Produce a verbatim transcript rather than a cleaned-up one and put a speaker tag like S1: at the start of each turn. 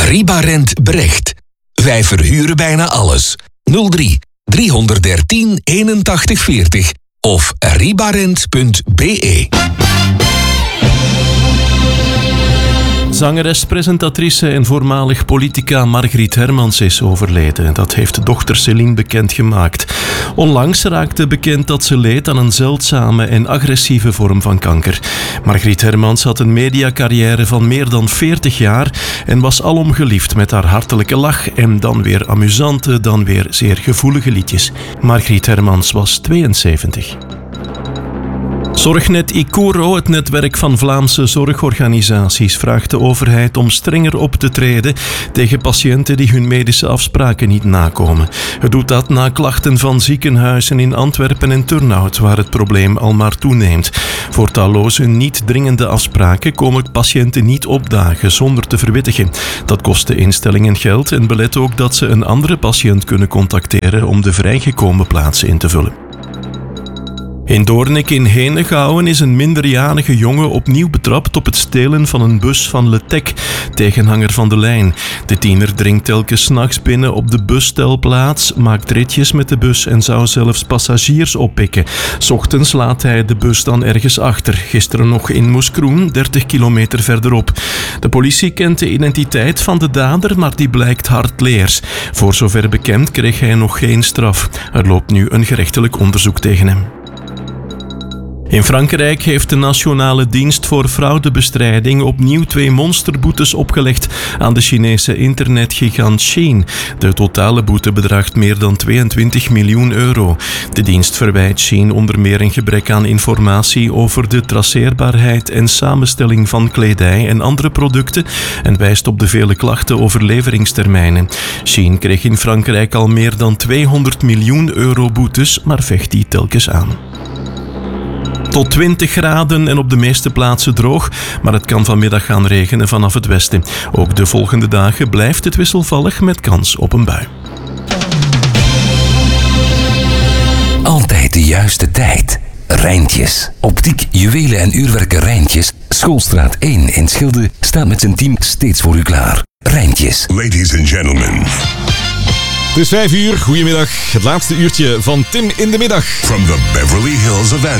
S1: Ribarent Brecht. Wij verhuren bijna alles. nul drie driehonderddertien eenentachtig veertig of ribarent punt b e.
S2: Zangeres, presentatrice en voormalig politica Margriet Hermans is overleden. Dat heeft dochter Céline bekendgemaakt. Onlangs raakte bekend dat ze leed aan een zeldzame en agressieve vorm van kanker. Margriet Hermans had een mediacarrière van meer dan veertig jaar en was alom geliefd met haar hartelijke lach en dan weer amusante, dan weer zeer gevoelige liedjes. Margriet Hermans was tweeënzeventig. Zorgnet Icuro, het netwerk van Vlaamse zorgorganisaties, vraagt de overheid om strenger op te treden tegen patiënten die hun medische afspraken niet nakomen. Het doet dat na klachten van ziekenhuizen in Antwerpen en Turnhout, waar het probleem al maar toeneemt. Voor talloze niet dringende afspraken komen patiënten niet opdagen zonder te verwittigen. Dat kost de instellingen geld en belet ook dat ze een andere patiënt kunnen contacteren om de vrijgekomen plaatsen in te vullen. In Doornik in Henegouwen is een minderjarige jongen opnieuw betrapt op het stelen van een bus van Letec, tegenhanger van de lijn. De tiener dringt telkens 's nachts binnen op de busstelplaats, maakt ritjes met de bus en zou zelfs passagiers oppikken. 's Ochtends laat hij de bus dan ergens achter. Gisteren nog in Moeskroen, dertig kilometer verderop. De politie kent de identiteit van de dader, maar die blijkt hardleers. Voor zover bekend kreeg hij nog geen straf. Er loopt nu een gerechtelijk onderzoek tegen hem. In Frankrijk heeft de Nationale Dienst voor Fraudebestrijding opnieuw twee monsterboetes opgelegd aan de Chinese internetgigant Shein. De totale boete bedraagt meer dan tweeëntwintig miljoen euro. De dienst verwijt Shein onder meer een gebrek aan informatie over de traceerbaarheid en samenstelling van kledij en andere producten en wijst op de vele klachten over leveringstermijnen. Shein kreeg in Frankrijk al meer dan tweehonderd miljoen euro boetes, maar vecht die telkens aan. Tot twintig graden en op de meeste plaatsen droog, maar het kan vanmiddag gaan regenen vanaf het westen. Ook de volgende dagen blijft het wisselvallig met kans op een bui.
S1: Altijd de juiste tijd. Rijntjes. Optiek, juwelen en uurwerken Rijntjes. Schoolstraat één in Schilde staat met zijn team steeds voor u klaar. Rijntjes.
S3: Ladies and gentlemen.
S4: Het is vijf uur, goedemiddag. Het laatste uurtje van Tim in de Middag.
S3: From the Beverly Hills of